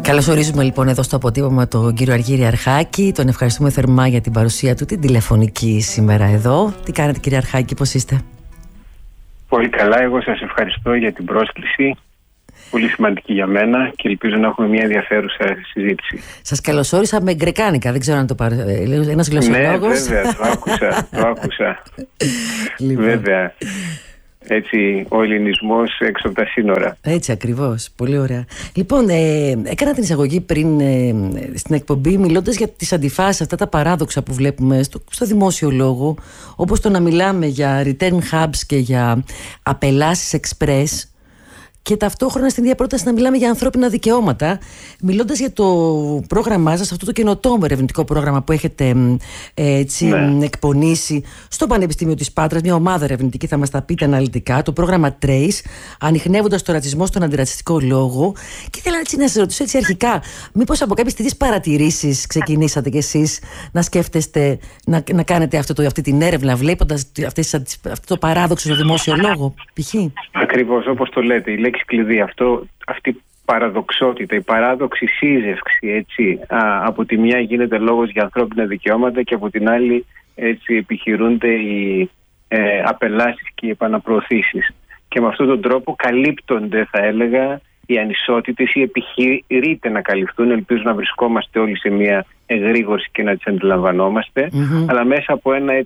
Καλωσορίζουμε λοιπόν εδώ στο αποτύπωμα τον κύριο Αργύρη Αρχάκη. Τον ευχαριστούμε θερμά για την παρουσία του, την τηλεφωνική σήμερα εδώ. Τι κάνετε κύριε Αρχάκη, πώς είστε? Πολύ καλά, εγώ σας ευχαριστώ για την πρόσκληση. Πολύ σημαντική για μένα και ελπίζω να έχουμε μια ενδιαφέρουσα συζήτηση. Σας καλωσόρισα με γκρεκάνικα, δεν ξέρω αν το ένας γλωσσολόγος. Ναι, βέβαια, το άκουσα. Λοιπόν. Βέβαια. Έτσι, ο ελληνισμός έξω από τα σύνορα. Έτσι ακριβώς, πολύ ωραία. Λοιπόν, έκανα την εισαγωγή πριν στην εκπομπή μιλώντας για τις αντιφάσεις, αυτά τα παράδοξα που βλέπουμε στο δημόσιο λόγο, όπως το να μιλάμε για return hubs και για απελάσεις express, και ταυτόχρονα στην ίδια πρόταση να μιλάμε για ανθρώπινα δικαιώματα, μιλώντας για το πρόγραμμά σας, αυτό το καινοτόμο ερευνητικό πρόγραμμα που έχετε εκπονήσει στο Πανεπιστήμιο της Πάτρας, μια ομάδα ερευνητική, θα μας τα πείτε αναλυτικά, το πρόγραμμα Trace, ανιχνεύοντας το ρατσισμό στον αντιρατσιστικό λόγο. Και ήθελα έτσι να σας ρωτήσω έτσι αρχικά, μήπως από κάποιες τέτοιες παρατηρήσεις ξεκινήσατε κι εσείς να σκέφτεστε να κάνετε αυτή την έρευνα, βλέποντας αυτό το παράδοξο στο δημόσιο λόγο, π.χ.? Ακριβώς, όπως το λέτε, η λέξη κλειδί, αυτή η παραδοξότητα, η παράδοξη σύζευξη, έτσι, από τη μια γίνεται λόγος για ανθρώπινα δικαιώματα και από την άλλη έτσι επιχειρούνται οι απελάσεις και οι επαναπροωθήσεις. Και με αυτόν τον τρόπο καλύπτονται, θα έλεγα, οι ανισότητες ή επιχειρείται να καλυφθούν. Ελπίζω να βρισκόμαστε όλοι σε μια εγρήγορση και να τις αντιλαμβανόμαστε, αλλά μέσα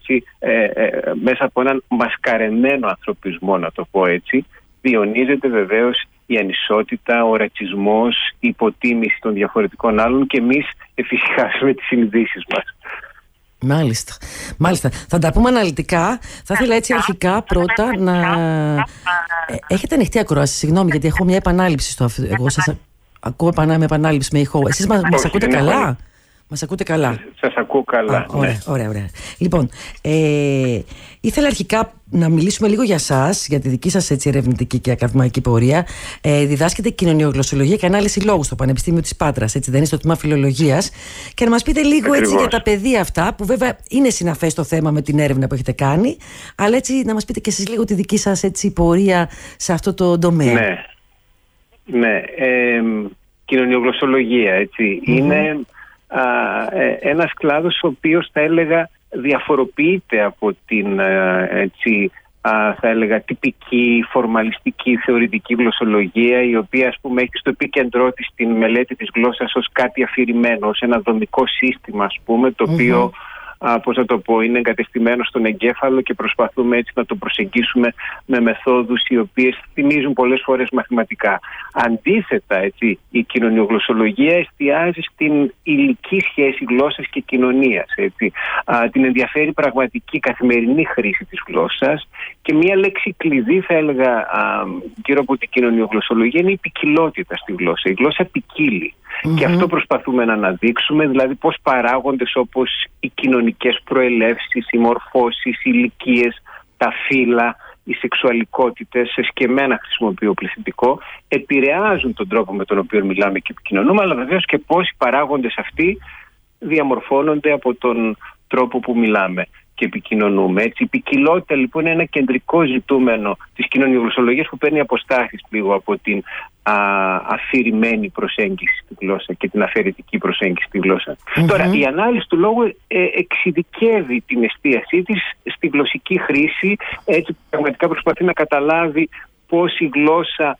από έναν μασκαρεμένο ανθρωπισμό, να το πω έτσι, διονύζεται βεβαίως η ανισότητα, ο ρατσισμός, η υποτίμηση των διαφορετικών άλλων και εμείς εφησυχάζουμε τις συνειδήσεις μας. Μάλιστα. Θα τα πούμε αναλυτικά. Θα ήθελα έτσι αρχικά πρώτα να... Έχετε ανοιχτή ακρόαση, συγγνώμη, γιατί έχω μια επανάληψη εγώ σας ακούω με επανάληψη με ηχό. Εσείς μας ακούτε καλά? Μας ακούτε καλά? Σας ακούω καλά. Ωραία. Λοιπόν, ήθελα αρχικά να μιλήσουμε λίγο για σας, για τη δική σας έτσι ερευνητική και ακαδημαϊκή πορεία. Διδάσκετε κοινωνιογλωσσολογία και ανάλυση λόγου στο Πανεπιστήμιο της Πάτρας, έτσι δεν είναι, στο τμήμα φιλολογίας. Και να μας πείτε λίγο έτσι για τα πεδία αυτά, που βέβαια είναι συναφές το θέμα με την έρευνα που έχετε κάνει, αλλά έτσι να μας πείτε και εσείς λίγο τη δική σας έτσι πορεία σε αυτό το τομέα. Ναι. Κοινωνιογλωσσολογία, έτσι, είναι ένας κλάδος ο οποίος, θα έλεγα, διαφοροποιείται από την θα έλεγα τυπική, φορμαλιστική, θεωρητική γλωσσολογία, η οποία, ας πούμε, έχει στο επίκεντρό της την μελέτη της γλώσσας ως κάτι αφηρημένο, ως ένα δομικό σύστημα, ας πούμε, το οποίο είναι εγκατεστημένο στον εγκέφαλο και προσπαθούμε έτσι να το προσεγγίσουμε με μεθόδους οι οποίες θυμίζουν πολλές φορές μαθηματικά. Αντίθετα, έτσι, η κοινωνιογλωσσολογία εστιάζει στην υλική σχέση γλώσσας και κοινωνίας. Έτσι. Την ενδιαφέρει πραγματική καθημερινή χρήση της γλώσσας και μία λέξη κλειδί, θα έλεγα, γύρω από την κοινωνιογλωσσολογία είναι η ποικιλότητα στη γλώσσα. Η γλώσσα ποικίλει. Και αυτό προσπαθούμε να αναδείξουμε, δηλαδή πώς παράγοντες όπως οι κοινωνικές προελεύσεις, οι μορφώσεις, οι ηλικίες, τα φύλλα, οι σεξουαλικότητες, εσκεμμένα χρησιμοποιώ πληθυντικό, επηρεάζουν τον τρόπο με τον οποίο μιλάμε και επικοινωνούμε, αλλά βεβαίως και πώς οι παράγοντες αυτοί διαμορφώνονται από τον τρόπο που μιλάμε και επικοινωνούμε. Έτσι, η ποικιλότητα λοιπόν είναι ένα κεντρικό ζητούμενο της κοινωνιογλωσσολογίας που παίρνει αποστάσεις λίγο από την αφηρημένη προσέγγιση στη γλώσσα και την αφαιρετική προσέγγιση στη γλώσσα. Τώρα, η ανάλυση του λόγου εξειδικεύει την εστίασή της στη γλωσσική χρήση, έτσι πραγματικά προσπαθεί να καταλάβει πώς η γλώσσα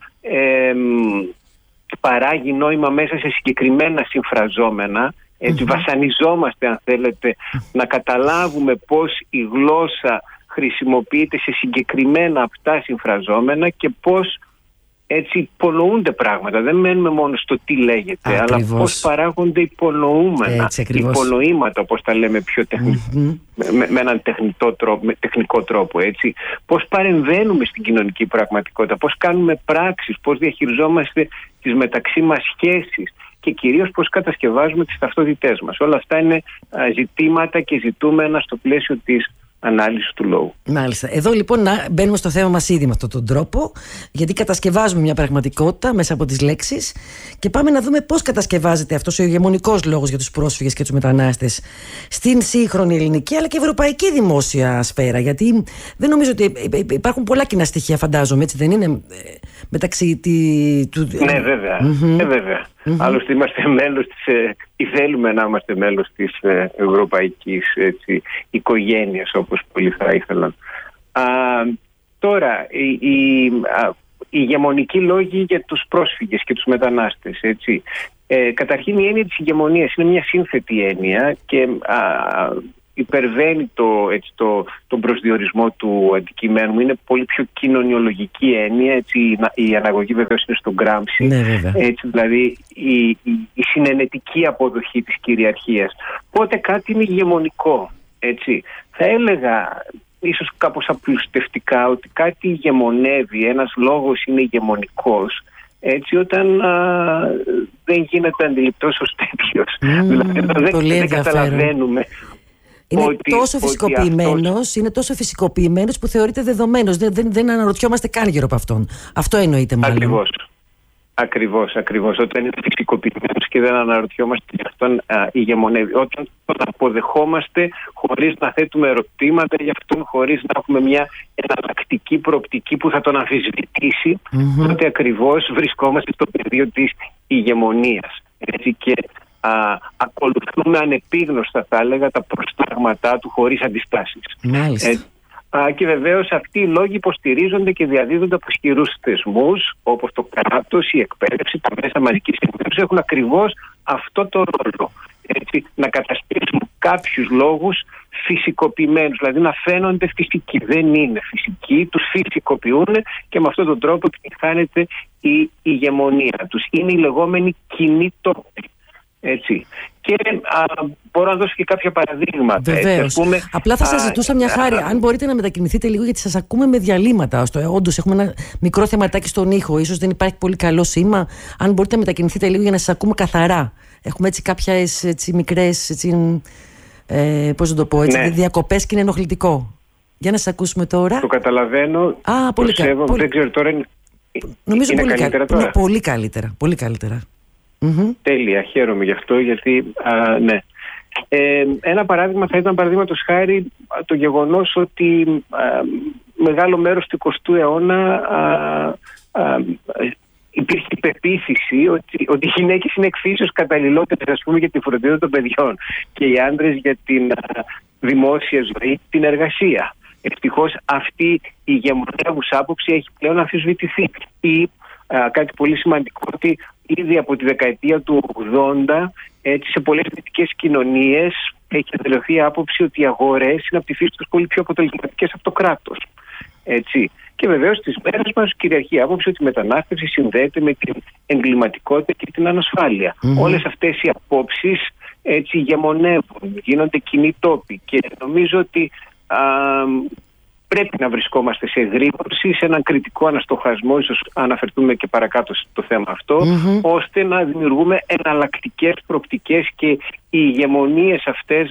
παράγει νόημα μέσα σε συγκεκριμένα συμφραζόμενα. Έτσι, βασανιζόμαστε, αν θέλετε, να καταλάβουμε πώς η γλώσσα χρησιμοποιείται σε συγκεκριμένα απτά συμφραζόμενα και πώς έτσι υπονοούνται πράγματα. Δεν μένουμε μόνο στο τι λέγεται, αλλά πώς παράγονται υπονοούμενα, υπονοήματα, όπως τα λέμε πιο με έναν τεχνικό τρόπο. Έτσι. Πώς παρεμβαίνουμε στην κοινωνική πραγματικότητα, πώς κάνουμε πράξεις, πώς διαχειριζόμαστε τις μεταξύ μας σχέσεις και κυρίως πώς κατασκευάζουμε τις ταυτότητές μας. Όλα αυτά είναι ζητήματα και ζητούμενα στο πλαίσιο της ανάλυση του λόγου. Μάλιστα. Εδώ λοιπόν μπαίνουμε στο θέμα μας ήδη με αυτόν τον τρόπο, γιατί κατασκευάζουμε μια πραγματικότητα μέσα από τις λέξεις και πάμε να δούμε πώς κατασκευάζεται αυτός ο ηγεμονικός λόγος για τους πρόσφυγες και τους μετανάστες στην σύγχρονη ελληνική αλλά και ευρωπαϊκή δημόσια σφαίρα. Γιατί δεν νομίζω ότι υπάρχουν πολλά κοινά στοιχεία, φαντάζομαι, έτσι δεν είναι, μεταξύ Ναι, βέβαια. Βέβαια. Άλλωστε είμαστε μέλος ή θέλουμε να είμαστε μέλος της ευρωπαϊκής οικογένειας, όπως πολλοί θα ήθελαν. Τώρα, οι ηγεμονικοί λόγοι για τους πρόσφυγες και τους μετανάστες, έτσι. Καταρχήν η έννοια της ηγεμονίας είναι μια σύνθετη έννοια και υπερβαίνει τον προσδιορισμό του αντικειμένου μου. Είναι πολύ πιο κοινωνιολογική έννοια, έτσι, η αναγωγή βεβαίως είναι στον Γκράμψη, έτσι, δηλαδή η συνενετική αποδοχή της κυριαρχίας. Πότε κάτι είναι ηγεμονικό, έτσι. Θα έλεγα ίσως κάπως απλουστευτικά ότι κάτι ηγεμονεύει, ένας λόγος είναι ηγεμονικός, έτσι, όταν δεν γίνεται αντιληπτός ως τέτοιος. Δηλαδή δεν καταλαβαίνουμε. Είναι τόσο φυσικοποιημένος, είναι τόσο φυσικοποιημένος που θεωρείται δεδομένος. Δεν αναρωτιόμαστε καν γύρω από αυτόν. Αυτό εννοείται μάλλον. Ακριβώς. Όταν είναι φυσικοποιημένος και δεν αναρωτιόμαστε για αυτόν, ηγεμονεύει. Όταν τον αποδεχόμαστε χωρίς να θέτουμε ερωτήματα για αυτόν, χωρίς να έχουμε μια εναλλακτική προοπτική που θα τον αμφισβητήσει, τότε ακριβώς βρισκόμαστε στο πεδίο της ηγεμονίας. Έτσι, και ακολουθούμε ανεπίγνωστα, θα έλεγα, τα προστάγματά του χωρίς αντιστάσεις. Και βεβαίως αυτοί οι λόγοι υποστηρίζονται και διαδίδονται από ισχυρούς θεσμούς, όπως το κράτος, η εκπαίδευση, τα μέσα μαζικής ενημέρωσης έχουν ακριβώς αυτό το ρόλο. Έτσι, να καταστήσουν κάποιους λόγους φυσικοποιημένους, δηλαδή να φαίνονται φυσικοί. Δεν είναι φυσικοί, τους φυσικοποιούν και με αυτόν τον τρόπο επιτυχάνεται η ηγεμονία τους. Είναι οι λεγόμενοι κοινοί τόποι. Έτσι. Και μπορώ να δώσω και κάποια παραδείγματα. Βεβαίως. Απλά θα σας ζητούσα μια χάρη, αν μπορείτε να μετακινηθείτε λίγο, γιατί σας ακούμε με διαλύματα. Όντως έχουμε ένα μικρό θεματάκι στον ήχο. Ίσως δεν υπάρχει πολύ καλό σήμα. Αν μπορείτε να μετακινηθείτε λίγο για να σας ακούμε καθαρά. Έχουμε έτσι κάποιες μικρές πώς να το πω, διακοπές και είναι ενοχλητικό. Για να σας ακούσουμε τώρα. Το καταλαβαίνω. Πολύ καλά. Δεν ξέρω τώρα. Νομίζω είναι καλύτερα τώρα. Είναι πολύ καλύτερα. Τέλεια, χαίρομαι γι' αυτό, γιατί ναι. Ένα παράδειγμα θα ήταν, παραδείγματος χάρη, το γεγονός ότι μεγάλο μέρος του 20ου αιώνα υπήρχε η πεποίθηση ότι οι γυναίκες είναι εκφύσεως καταλληλότερες, ας πούμε, για τη φροντίδα των παιδιών και οι άντρες για την δημόσια ζωή, την εργασία. Ευτυχώς αυτή η ηγεμονεύουσα άποψη έχει πλέον αμφισβητηθεί. Ή κάτι πολύ σημαντικό, ότι ήδη από τη δεκαετία του 80, έτσι, σε πολλές δυτικές κοινωνίες έχει εδραιωθεί η άποψη ότι οι αγορές είναι από τη φύση τους πολύ πιο αποτελεσματικές από το κράτος. Έτσι. Και βεβαίως στις μέρες μας κυριαρχεί η άποψη ότι η μετανάστευση συνδέεται με την εγκληματικότητα και την ανασφάλεια. Όλες αυτές οι απόψεις, έτσι, ηγεμονεύουν, γίνονται κοινοί τόποι και νομίζω ότι πρέπει να βρισκόμαστε σε εγρήγορση, σε έναν κριτικό αναστοχασμό, ίσως αναφερθούμε και παρακάτω στο θέμα αυτό, ώστε να δημιουργούμε εναλλακτικές προοπτικές και οι ηγεμονίες αυτές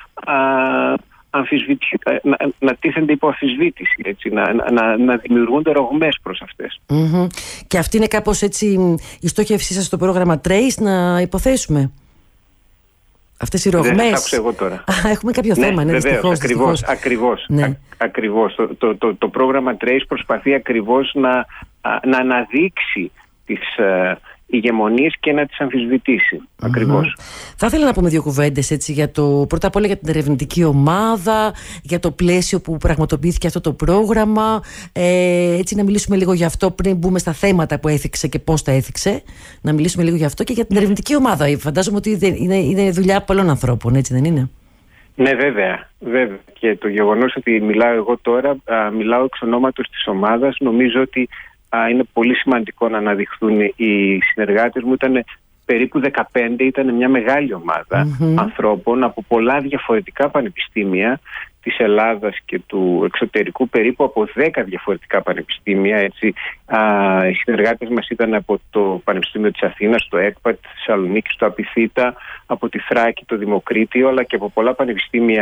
να τίθενται υπό αμφισβήτηση, έτσι, να δημιουργούνται ρογμές προς αυτές. Και αυτή είναι κάπως έτσι η στόχευσή σας στο πρόγραμμα Trace, να υποθέσουμε. Αυτές οι ρογμές. Δεν άκουσα εγώ τώρα. Έχουμε κάποιο θέμα, ναι, δυστυχώς. Ακριβώς. Το πρόγραμμα Trace προσπαθεί ακριβώς να αναδείξει τις ηγεμονίες και να τις αμφισβητήσει. Ακριβώς. Θα ήθελα να πούμε δύο κουβέντες, έτσι, πρώτα απ' όλα για την ερευνητική ομάδα, για το πλαίσιο που πραγματοποιήθηκε αυτό το πρόγραμμα, έτσι, να μιλήσουμε λίγο για αυτό πριν μπούμε στα θέματα που έθιξε και πώς τα έθιξε, να μιλήσουμε λίγο για αυτό και για την ερευνητική ομάδα. Φαντάζομαι ότι είναι δουλειά πολλών ανθρώπων, έτσι δεν είναι? Ναι, βέβαια. Και το γεγονός ότι μιλάω εγώ τώρα, μιλάω εξ ονόματος της ομάδας, νομίζω ότι είναι πολύ σημαντικό να αναδειχθούν οι συνεργάτες μου. Ήταν περίπου 15, ήταν μια μεγάλη ομάδα ανθρώπων από πολλά διαφορετικά πανεπιστήμια της Ελλάδας και του εξωτερικού, περίπου από 10 διαφορετικά πανεπιστήμια. Έτσι. Οι συνεργάτες μας ήταν από το Πανεπιστήμιο της Αθήνας, το ΕΚΠΑ, τη Θεσσαλονίκη, το Απιθύτα, από τη Θράκη, το Δημοκρίτιο, αλλά και από πολλά πανεπιστήμια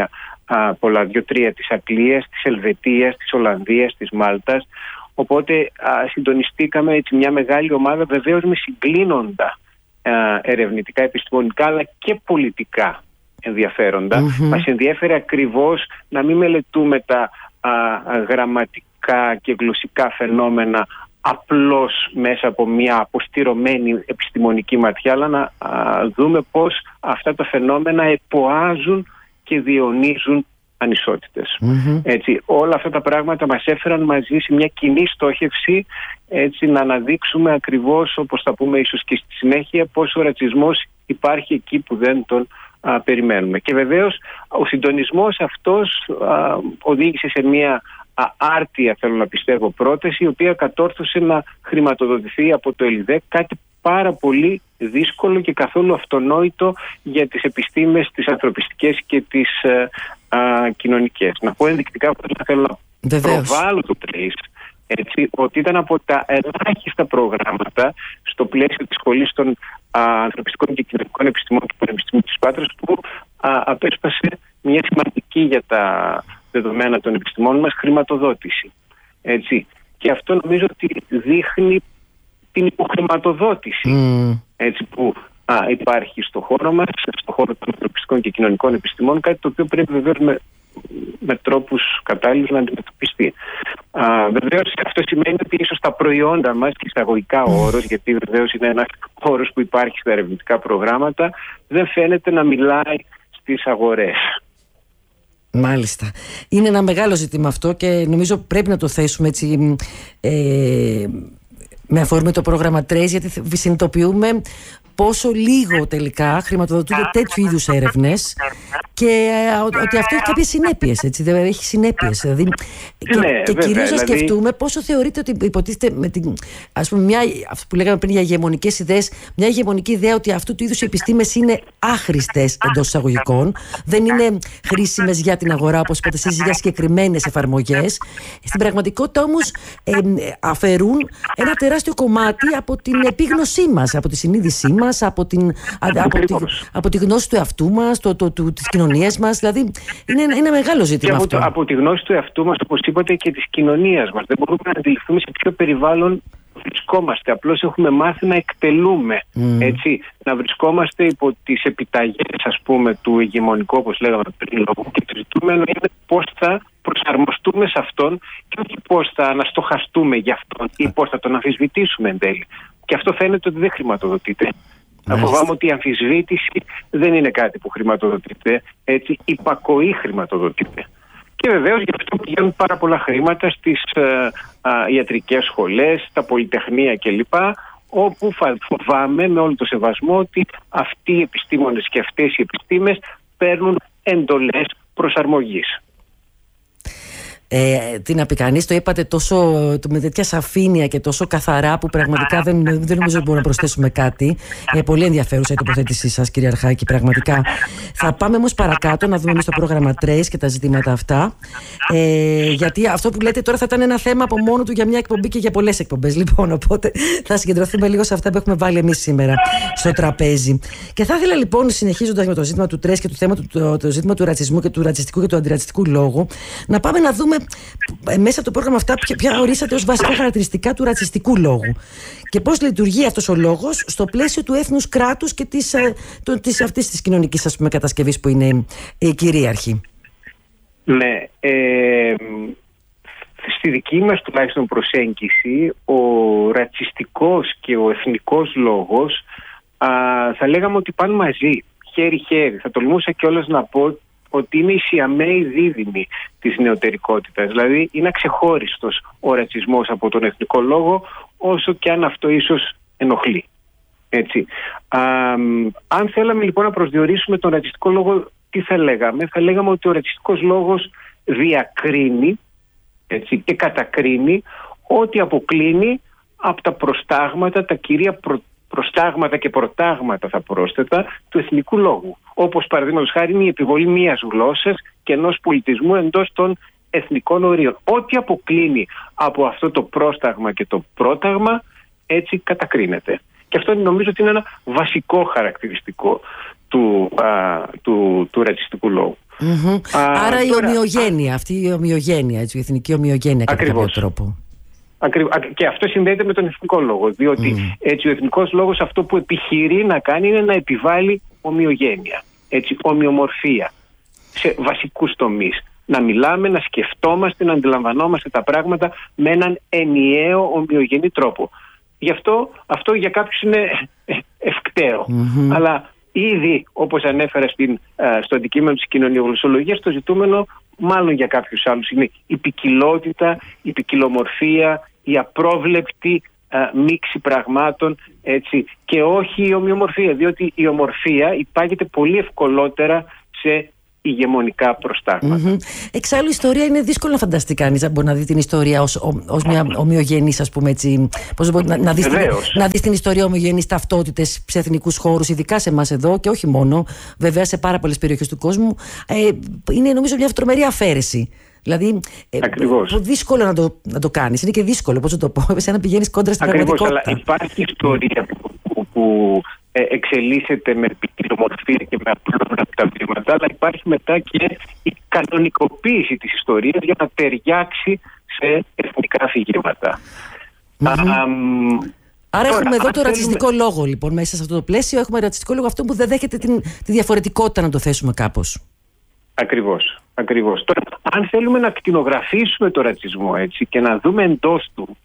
πολλά, 2-3 της Αγγλίας, της Ελβετίας, της Ολλανδίας, της Μάλτας. Οπότε συντονιστήκαμε έτσι μια μεγάλη ομάδα, βεβαίως με συγκλίνοντα ερευνητικά, επιστημονικά αλλά και πολιτικά ενδιαφέροντα. Μας ενδιαφέρει ακριβώς να μην μελετούμε τα γραμματικά και γλωσσικά φαινόμενα απλώς μέσα από μια αποστηρωμένη επιστημονική ματιά, αλλά να δούμε πώς αυτά τα φαινόμενα εποάζουν και διαιωνίζουν ανισότητες. Έτσι, όλα αυτά τα πράγματα μας έφεραν μαζί σε μια κοινή στόχευση, έτσι, να αναδείξουμε ακριβώς, όπως θα πούμε ίσως και στη συνέχεια, πώς ο ρατσισμός υπάρχει εκεί που δεν τον περιμένουμε. Και βεβαίως ο συντονισμός αυτός οδήγησε σε μια άρτια, θέλω να πιστεύω, πρόταση, η οποία κατόρθωσε να χρηματοδοτηθεί από το ΕΛΙΔΕΚ, κάτι πάρα πολύ δύσκολο και καθόλου αυτονόητο για τις επιστήμες, τις ανθρωπιστικές και τις κοινωνικές. Να πω ενδεικτικά που θέλω να προβάλλω το Trace, έτσι, ότι ήταν από τα ελάχιστα προγράμματα στο πλαίσιο της Σχολής των Ανθρωπιστικών και Κοινωνικών Επιστημών του Πανεπιστημίου της Πάτρας που απέσπασε μια σημαντική για τα δεδομένα των επιστημών μας χρηματοδότηση. Έτσι. Και αυτό νομίζω ότι δείχνει την υποχρηματοδότηση έτσι, που υπάρχει στο χώρο μας, στο χώρο των ανθρωπιστικών και κοινωνικών επιστημών, κάτι το οποίο πρέπει βεβαίως με τρόπους κατάλληλους να αντιμετωπιστεί. Βεβαίως αυτό σημαίνει ότι ίσως τα προϊόντα μας, και εισαγωγικά ο όρος, γιατί βεβαίως είναι ένας όρος που υπάρχει στα ερευνητικά προγράμματα, δεν φαίνεται να μιλάει στις αγορές. Μάλιστα. Είναι ένα μεγάλο ζήτημα αυτό και νομίζω πρέπει να το θέσουμε έτσι με αφορμή το πρόγραμμα Trace, γιατί συνειδητοποιούμε πόσο λίγο τελικά χρηματοδοτούνται τέτοιου είδους έρευνες και ότι αυτό έχει κάποιες συνέπειες, έτσι, δεν έχει συνέπειες. Δηλαδή, και κυρίως να σκεφτούμε πόσο θεωρείται ότι υποτίθεται με την, ας πούμε, αυτό που λέγαμε πριν για ηγεμονικές ιδέες, μια ηγεμονική ιδέα ότι αυτού του είδους οι επιστήμες είναι άχρηστες εντός εισαγωγικών, δεν είναι χρήσιμες για την αγορά, όπως είπατε εσείς, για συγκεκριμένες εφαρμογές. Στην πραγματικότητα όμως αφαιρούν ένα τεράστιο κομμάτι από την επίγνωσή μας, από τη συνείδησή μας, από τη γνώση του εαυτού μας, της κοινωνίας μας. Δηλαδή είναι ένα μεγάλο ζήτημα αυτό. Από τη γνώση του εαυτού μας, όπως είπατε, και της κοινωνίας μας. Δεν μπορούμε να αντιληφθούμε σε ποιο περιβάλλον βρισκόμαστε. Απλώς έχουμε μάθει να εκτελούμε. Έτσι, να βρισκόμαστε υπό τις επιταγές, ας πούμε, του ηγεμονικού, όπως λέγαμε πριν, λόγου, και το ζητούμενο είναι πώς θα προσαρμοστούμε σε αυτόν και όχι πώς θα αναστοχαστούμε για αυτόν ή πώς θα τον αμφισβητήσουμε εν τέλει. Και αυτό φαίνεται ότι δεν χρηματοδοτείται. Να φοβάμαι ότι η αμφισβήτηση δεν είναι κάτι που χρηματοδοτείται. Έτσι, υπακοή χρηματοδοτείται. Και βεβαίως γι' αυτό πηγαίνουν πάρα πολλά χρήματα στις ιατρικές σχολές, στα πολυτεχνία κλπ. Όπου φοβάμαι με όλο το σεβασμό ότι αυτοί οι επιστήμονες και αυτές οι επιστήμες παίρνουν εντολές προσαρμογής. Τι να πει κανείς, το είπατε με τέτοια σαφήνεια και τόσο καθαρά που πραγματικά δεν νομίζω ότι μπορούμε να προσθέσουμε κάτι. Πολύ ενδιαφέρουσα η τοποθέτησή σας, κύριε Αρχάκη, πραγματικά. Θα πάμε όμως παρακάτω να δούμε εμείς το πρόγραμμα Trace και τα ζητήματα αυτά. Γιατί αυτό που λέτε τώρα θα ήταν ένα θέμα από μόνο του για μια εκπομπή και για πολλές εκπομπές. Λοιπόν, οπότε θα συγκεντρωθούμε λίγο σε αυτά που έχουμε βάλει εμείς σήμερα στο τραπέζι. Και θα ήθελα λοιπόν, συνεχίζοντας με το ζήτημα του Trace και το θέμα το ζήτημα του ρατσισμού και του ρατσιστικού και του αντιρατσιστικού λόγου, να πάμε να δούμε μέσα από το πρόγραμμα αυτά ποια ορίσατε ως βασικά χαρακτηριστικά του ρατσιστικού λόγου και πώς λειτουργεί αυτός ο λόγος στο πλαίσιο του έθνους κράτους και αυτής της κοινωνικής, ας πούμε, κατασκευής που είναι κυρίαρχη. Ναι, στη δική μας τουλάχιστον προσέγγιση ο ρατσιστικός και ο εθνικός λόγος θα λέγαμε ότι πάνε μαζί, χέρι-χέρι. Θα τολμούσα κιόλας να πω ότι είναι η σιαμαίοι δίδυμη της νεωτερικότητας. Δηλαδή είναι αξεχώριστος ο ρατσισμός από τον εθνικό λόγο, όσο και αν αυτό ίσως ενοχλεί. Έτσι. Αν θέλαμε λοιπόν να προσδιορίσουμε τον ρατσιστικό λόγο, τι θα λέγαμε? Θα λέγαμε ότι ο ρατσιστικός λόγος διακρίνει, έτσι, και κατακρίνει ό,τι αποκλίνει από τα προστάγματα, τα κυρία προστάγματα και προτάγματα, θα πρόσθετα, του εθνικού λόγου. Όπως παραδείγματος χάρη είναι η επιβολή μιας γλώσσας και ενός πολιτισμού εντός των εθνικών ορίων. Ό,τι αποκλίνει από αυτό το πρόσταγμα και το πρόταγμα, έτσι κατακρίνεται. Και αυτό νομίζω ότι είναι ένα βασικό χαρακτηριστικό του ρατσιστικού λόγου. Άρα η ομοιογένεια, αυτή η ομοιογένεια, έτσι, η εθνική ομοιογένεια κατά κάποιο τρόπο. Και αυτό συνδέεται με τον εθνικό λόγο, διότι έτσι, ο εθνικός λόγος αυτό που επιχειρεί να κάνει είναι να επιβάλλει ομοιογένεια, έτσι, ομοιομορφία σε βασικούς τομείς. Να μιλάμε, να σκεφτόμαστε, να αντιλαμβανόμαστε τα πράγματα με έναν ενιαίο ομοιογενή τρόπο. Γι' αυτό για κάποιους είναι ευκταίο. Αλλά ήδη, όπως ανέφερα στο αντικείμενο της κοινωνιογλωσσολογίας, το ζητούμενο μάλλον για κάποιους άλλους είναι η ποικιλότητα, η ποικιλομορφία, η απρόβλεπτη μίξη πραγμάτων, έτσι, και όχι η ομοιομορφία, διότι η ομορφία υπάγεται πολύ ευκολότερα σε ηγεμονικά προστάγματα. Εξάλλου η ιστορία είναι δύσκολο να φανταστεί κανείς, μπορεί να δει την ιστορία ως μια ομοιογενής, ας πούμε, έτσι, να δεις την ιστορία ομοιογενής ταυτότητες σε εθνικούς χώρους, ειδικά σε εμάς εδώ και όχι μόνο, βέβαια σε πάρα πολλές περιοχές του κόσμου. Είναι νομίζω μια τρομερή αφαίρεση. Δηλαδή, δύσκολο να το κάνεις. Είναι και δύσκολο, πώς να το πω, σαν να πηγαίνεις κόντρα στην πραγματικότητα. Αλλά υπάρχει ιστορία που εξελίσσεται με ποικιλομορφία και με απλόχρωτα βήματα, αλλά υπάρχει μετά και η κανονικοποίηση της ιστορίας για να ταιριάξει σε εθνικά αφηγήματα. Άρα έχουμε εδώ το ρατσιστικό λόγο, λοιπόν, μέσα σε αυτό το πλαίσιο. Έχουμε ρατσιστικό λόγο αυτό που δεν δέχεται τη διαφορετικότητα, να το θέσουμε κάπως. Ακριβώς. Τώρα, αν θέλουμε να κτηνογραφήσουμε το ρατσισμό, έτσι, και να δούμε εντός του,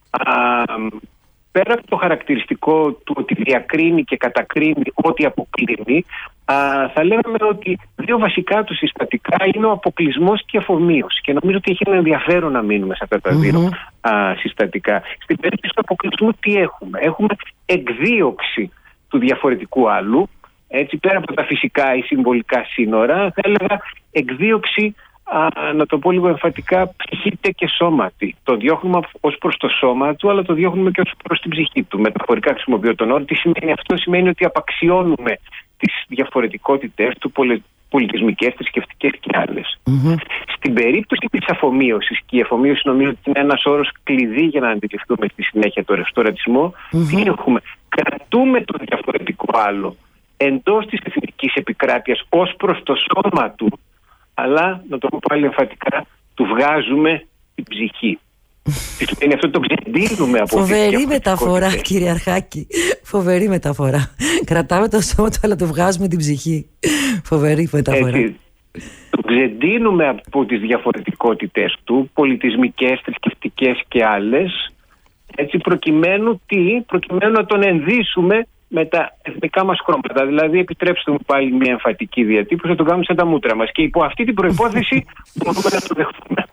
πέρα από το χαρακτηριστικό του ότι διακρίνει και κατακρίνει ό,τι αποκλίνει, θα λέγαμε ότι δύο βασικά του συστατικά είναι ο αποκλεισμός και η αφομοίωση. Και νομίζω ότι έχει ένα ενδιαφέρον να μείνουμε σε αυτά τα δύο συστατικά. Στην περίπτωση του αποκλεισμού τι έχουμε? Έχουμε εκδίωξη του διαφορετικού άλλου, έτσι, πέρα από τα φυσικά ή συμβολικά σύνορα, θα έλεγα εκδίωξη, να το πω λίγο εμφατικά, ψυχήτε και σώματι. Το διώχνουμε ως προς το σώμα του, αλλά το διώχνουμε και ως προς την ψυχή του. Μεταφορικά χρησιμοποιώ τον όρο. Τι σημαίνει αυτό? Σημαίνει ότι απαξιώνουμε τις διαφορετικότητες του, πολιτισμικές, θρησκευτικές και άλλες. Στην περίπτωση της αφομοίωσης, και η αφομοίωση νομίζω ότι είναι ένας όρος κλειδί για να αντιληφθούμε στη συνέχεια το ρατσισμό, τι έχουμε? Κρατούμε τον διαφορετικό άλλο εντός της εθνικής επικράτειας ως προς το σώμα του, αλλά, να το πω πάλι εμφατικά, του βγάζουμε την ψυχή. Τι σημαίνει αυτό? Το ξεντύνουμε από φοβερή μεταφορά, κύριε Αρχάκη. Φοβερή μεταφορά. Κρατάμε το σώμα του, αλλά του βγάζουμε την ψυχή. Φοβερή μεταφορά. Έτσι, το ξεντύνουμε από τις διαφορετικότητες του, πολιτισμικές, θρησκευτικές και άλλες, έτσι, προκειμένου να τον ενδύσουμε με τα εθνικά μας χρώματα. Δηλαδή, επιτρέψτε μου πάλι μια εμφατική διατύπωση, να το κάνουμε σαν τα μούτρα μας. Και υπό αυτή την προϋπόθεση μπορούμε να το δεχτούμε.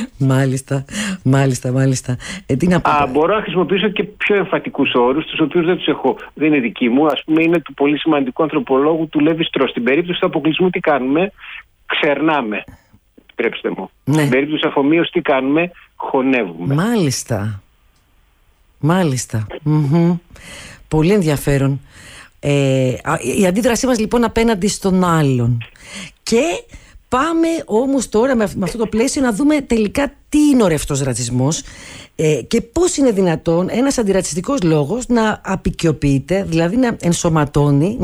Μάλιστα. Μπορώ να χρησιμοποιήσω και πιο εμφατικούς όρους, τους οποίους δεν τους έχω, δεν είναι δικοί μου. Ας πούμε, είναι του πολύ σημαντικού ανθρωπολόγου του Λέβι Στρός. Στην περίπτωση του αποκλεισμού τι κάνουμε? Ξερνάμε. Επιτρέψτε μου. Στην περίπτωση του αφομοίωσης τι κάνουμε? Χωνεύουμε. Μάλιστα. Πολύ ενδιαφέρον. Η αντίδρασή μας λοιπόν απέναντι στον άλλον. Και πάμε όμως τώρα με αυτό το πλαίσιο να δούμε τελικά τι είναι ο ρευστός ρατσισμός και πώς είναι δυνατόν ένας αντιρατσιστικός λόγος να απικιοποιείται, δηλαδή να ενσωματώνει,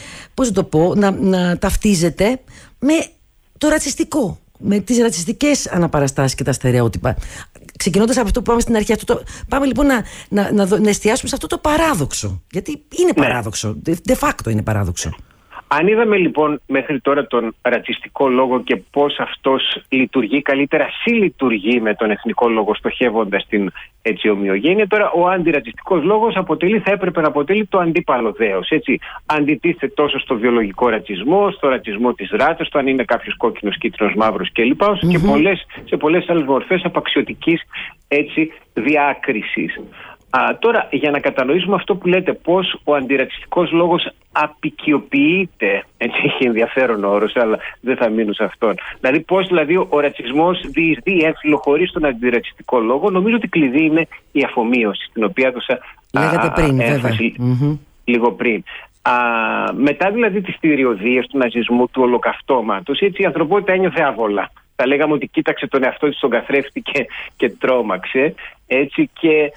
να ταυτίζεται με το ρατσιστικό, με τις ρατσιστικές αναπαραστάσεις και τα στερεότυπα. Ξεκινώντας από αυτό που πάμε στην αρχή, πάμε λοιπόν να εστιάσουμε σε αυτό το παράδοξο. Γιατί είναι παράδοξο, de facto είναι παράδοξο. Αν είδαμε λοιπόν μέχρι τώρα τον ρατσιστικό λόγο και πώς αυτός λειτουργεί, καλύτερα συλλειτουργεί με τον εθνικό λόγο, στοχεύοντας την ομοιογένεια, τώρα ο αντιρατσιστικός λόγος θα έπρεπε να αποτελεί το αντίπαλο δέος. Αντιτίθεται τόσο στο βιολογικό ρατσισμό, στο ρατσισμό της ράτσας, το αν είναι κάποιος κόκκινος, κίτρινος, μαύρος κλπ. Όσο και σε πολλές άλλες μορφές απαξιωτικής διάκρισης. Τώρα, για να κατανοήσουμε αυτό που λέτε, πώς ο αντιρατσιστικός λόγος απικιοποιείται, έτσι, έχει ενδιαφέρον ο όρος, αλλά δεν θα μείνω σε αυτόν. Δηλαδή, πώς ο ρατσισμός διεισδύει, έμφυλοχωρεί στον αντιρατσιστικό λόγο, νομίζω ότι κλειδί είναι η αφομοίωση, στην οποία έδωσα έμφαση λίγο πριν. Μετά δηλαδή τις θηριωδίες του ναζισμού, του ολοκαυτώματος, η ανθρωπότητα ένιωθε άβολα. Θα λέγαμε ότι κοίταξε τον εαυτό της στον καθρέφτη και τρόμαξε. Και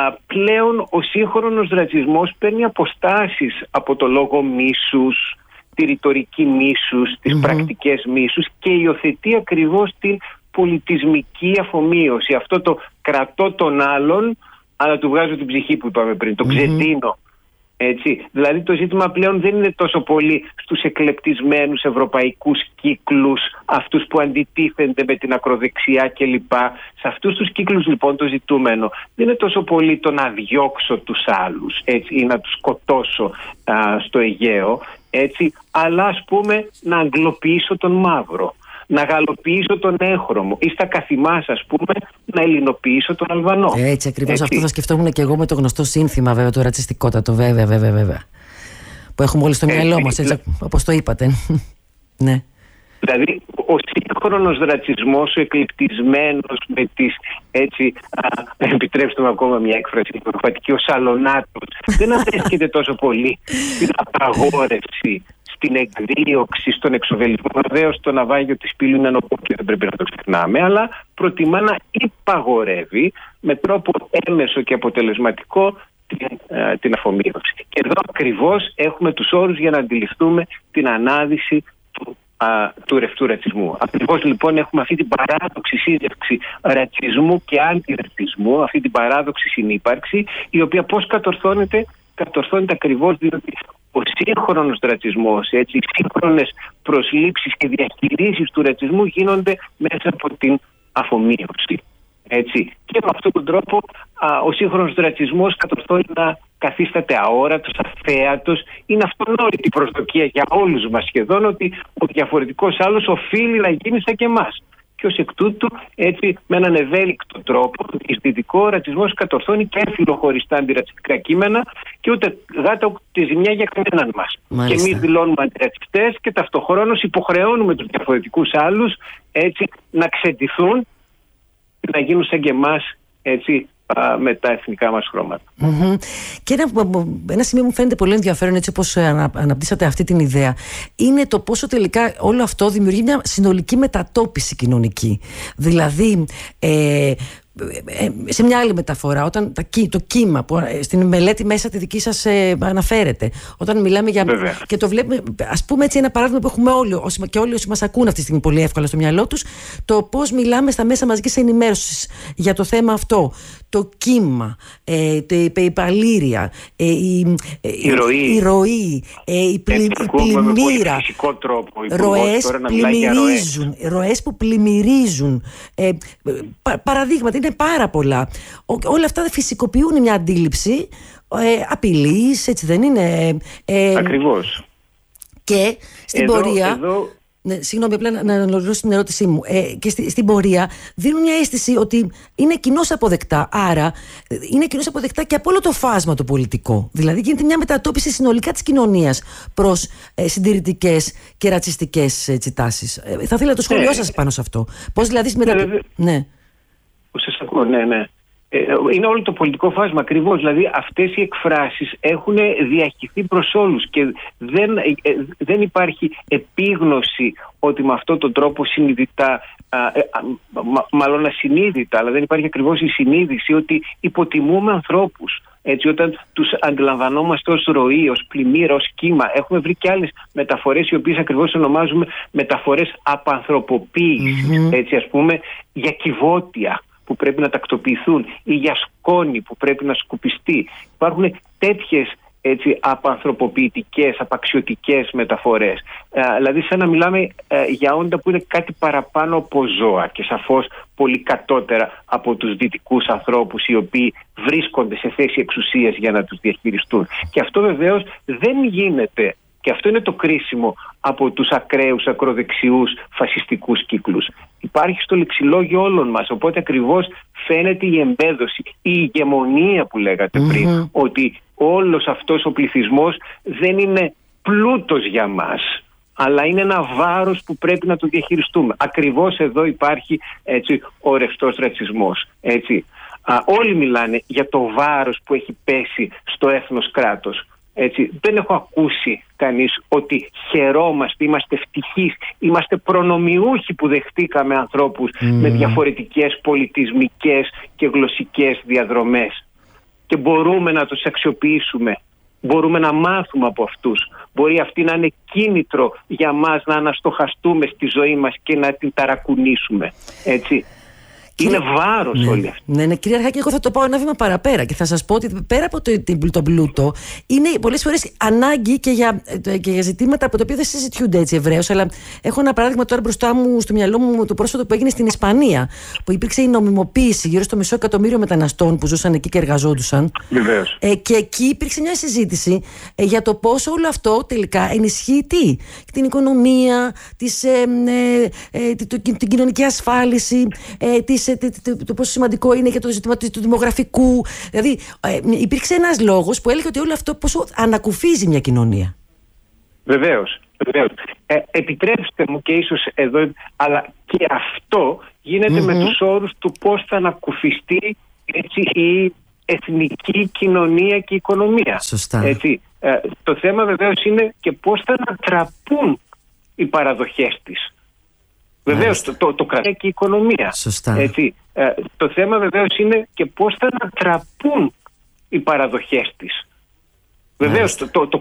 πλέον ο σύγχρονος ρατσισμός παίρνει αποστάσεις από το λόγο μίσους, τη ρητορική μίσους, τις πρακτικές μίσους και υιοθετεί ακριβώς την πολιτισμική αφομοίωση. Αυτό το κρατώ τον άλλον, αλλά του βγάζω την ψυχή που είπαμε πριν, το ξεντίνω. Έτσι. Δηλαδή το ζήτημα πλέον δεν είναι τόσο πολύ στους εκλεπτισμένους ευρωπαϊκούς κύκλους, αυτούς που αντιτίθενται με την ακροδεξιά κλπ. Σε αυτούς τους κύκλους λοιπόν το ζητούμενο δεν είναι τόσο πολύ το να διώξω τους άλλους, έτσι, ή να τους σκοτώσω στο Αιγαίο, έτσι, αλλά ας πούμε να αγγλοποιήσω τον μαύρο, να γαλλοποιήσω τον έγχρωμο ή στα καθημάς, ας πούμε, να ελληνοποιήσω τον Αλβανό. Έτσι ακριβώς, αυτό θα σκεφτόμουν και εγώ με το γνωστό σύνθημα, βέβαια, το ρατσιστικότατο, βέβαια. Που έχουμε όλοι στο μυαλό μας, έτσι, όπως το είπατε. Ναι. Δηλαδή, ο σύγχρονος ρατσισμός, ο εκλεπτισμένος με τις, έτσι, επιτρέψτε μου ακόμα μια έκφραση υπερβατική, ο σαλονάτος, δεν αντέχεται τόσο πολύ στην απαγόρευση, στην εκδίωξη, στον εξοβελισμό. Βεβαίως το ναυάγιο της πύλου είναι ανοπόκειο, δεν πρέπει να το ξεχνάμε, αλλά προτιμά να υπαγορεύει με τρόπο έμεσο και αποτελεσματικό την αφομοίωση. Και εδώ ακριβώς έχουμε τους όρους για να αντιληφθούμε την ανάδυση του ρευστού ρατσισμού. Ακριβώς λοιπόν έχουμε αυτή την παράδοξη σύζευξη ρατσισμού και αντιρατσισμού, αυτή την παράδοξη συνύπαρξη, η οποία πώς κατορθώνεται ακριβώς διότι ο σύγχρονος ρατσισμός, έτσι, οι σύγχρονες προσλήψεις και διαχειρίσεις του ρατσισμού γίνονται μέσα από την αφομοίωση. Έτσι. Και με αυτόν τον τρόπο ο σύγχρονος ρατσισμός κατορθώνει να καθίσταται αόρατος, αθέατος. Είναι αυτονόητη η προσδοκία για όλους μας σχεδόν ότι ο διαφορετικός άλλος οφείλει να γίνει σαν και εμάς. Και ως εκ τούτου, έτσι, με έναν ευέλικτο τρόπο, ο ρατσισμός κατορθώνει και φιλοχωριστά αντιρατσιστικά κείμενα και ούτε γάτα ούτε ζημιά για κανέναν μας. Μάλιστα. Και εμείς δηλώνουμε αντιρατσιστές και ταυτοχρόνως υποχρεώνουμε τους διαφορετικούς άλλους, έτσι, να ξεντηθούν και να γίνουν σαν και εμάς, έτσι, με τα εθνικά μας χρώματα. Και ένα σημείο μου φαίνεται πολύ ενδιαφέρον, έτσι όπως αναπτύσσατε αυτή την ιδέα, είναι το πόσο τελικά όλο αυτό δημιουργεί μια συνολική μετατόπιση κοινωνική. Δηλαδή σε μια άλλη μεταφορά, όταν το κύμα που στην μελέτη μέσα τη δική σας αναφέρεται, όταν μιλάμε για. Βέβαια. Και το βλέπουμε, ας πούμε έτσι, ένα παράδειγμα που έχουμε όλοι και όλοι όσοι μας ακούν αυτή τη στιγμή πολύ εύκολα στο μυαλό τους, το πώς μιλάμε στα μέσα μαζικής ενημέρωσης για το θέμα αυτό. Το κύμα, η παλήρια, η ροή, η πλημμύρα, ροές που πλημμυρίζουν, παραδείγματα, είναι πάρα πολλά. Όλα αυτά φυσικοποιούν μια αντίληψη απειλής, έτσι δεν είναι? Ακριβώς. Και στην πορεία... Ναι, συγγνώμη, απλά να ολοκληρώσω την ερώτησή μου. Και στην πορεία δίνουν μια αίσθηση ότι είναι κοινώς αποδεκτά. Άρα είναι κοινώς αποδεκτά και από όλο το φάσμα το πολιτικό. Δηλαδή γίνεται μια μετατόπιση συνολικά της κοινωνίας προς συντηρητικές και ρατσιστικές τάσεις. Θα ήθελα το σχόλιο σας πάνω σε αυτό. Πώς δηλαδή ναι. Σας ακούω, ναι. Είναι όλο το πολιτικό φάσμα ακριβώς. Δηλαδή αυτές οι εκφράσεις έχουν διαχυθεί προς όλους και δεν υπάρχει επίγνωση ότι με αυτόν τον τρόπο συνειδητά, μάλλον ασυνείδητα, αλλά δεν υπάρχει ακριβώς η συνείδηση ότι υποτιμούμε ανθρώπους. Έτσι, όταν τους αντιλαμβανόμαστε ως ροή, ως πλημμύρα, ως κύμα. Έχουμε βρει και άλλες μεταφορές οι οποίες ακριβώς ονομάζουμε μεταφορές απανθρωποποίησης. Έτσι, ας πούμε, για κυβότια που πρέπει να τακτοποιηθούν ή για σκόνη που πρέπει να σκουπιστεί. Υπάρχουν τέτοιες, έτσι, απανθρωποποιητικές, απαξιωτικές μεταφορές. Δηλαδή σαν να μιλάμε για όντα που είναι κάτι παραπάνω από ζώα και σαφώς πολύ κατώτερα από τους δυτικούς ανθρώπους οι οποίοι βρίσκονται σε θέση εξουσίας για να τους διαχειριστούν. Και αυτό βεβαίως δεν γίνεται, και αυτό είναι το κρίσιμο, από τους ακραίους, ακροδεξιούς, φασιστικούς κύκλους. Υπάρχει στο λεξιλόγιο όλων μας, οπότε ακριβώς φαίνεται η εμπέδωση, η ηγεμονία που λέγατε πριν, ότι όλος αυτός ο πληθυσμός δεν είναι πλούτος για μας, αλλά είναι ένα βάρος που πρέπει να το διαχειριστούμε. Ακριβώς εδώ υπάρχει, έτσι, ο ρευστός ρατσισμός. Έτσι. Όλοι μιλάνε για το βάρος που έχει πέσει στο έθνος κράτος. Έτσι, δεν έχω ακούσει κανείς ότι χαιρόμαστε, είμαστε ευτυχείς, είμαστε προνομιούχοι που δεχτήκαμε ανθρώπους με διαφορετικές πολιτισμικές και γλωσσικές διαδρομές και μπορούμε να τους αξιοποιήσουμε, μπορούμε να μάθουμε από αυτούς, μπορεί αυτή να είναι κίνητρο για μας να αναστοχαστούμε στη ζωή μας και να την ταρακουνήσουμε. Έτσι. Είναι βάρος όλοι αυτοί. Ναι, κύριε Αρχάκη, εγώ θα το πάω ένα βήμα παραπέρα και θα σας πω ότι πέρα από τον πλούτο, είναι πολλές φορές ανάγκη και για ζητήματα από τα οποία δεν συζητιούνται έτσι ευρέως. Αλλά έχω ένα παράδειγμα τώρα μπροστά μου, στο μυαλό μου, το πρόσφατο που έγινε στην Ισπανία, που υπήρξε η νομιμοποίηση γύρω στο 500.000 μεταναστών που ζούσαν εκεί και εργαζόντουσαν. Βεβαίως. Και εκεί υπήρξε μια συζήτηση για το πώς όλο αυτό τελικά ενισχύει την οικονομία, την κοινωνική ασφάλιση, το πόσο σημαντικό είναι και το ζήτημα του δημογραφικού. Δηλαδή, υπήρξε ένας λόγος που έλεγε ότι όλο αυτό πόσο ανακουφίζει μια κοινωνία. Βεβαίως. Επιτρέψτε μου και ίσως εδώ, αλλά και αυτό γίνεται με τους όρους του πώς θα ανακουφιστεί έτσι, η εθνική κοινωνία και η οικονομία. Σωστά. Έτσι. Το θέμα βεβαίως είναι και πώς θα ανατραπούν οι παραδοχές της. Βεβαίως το κρατάει και η οικονομία. Σωστά. Έτσι. Το θέμα βεβαίως είναι και πώς θα ανατραπούν οι παραδοχές της. Βεβαίως το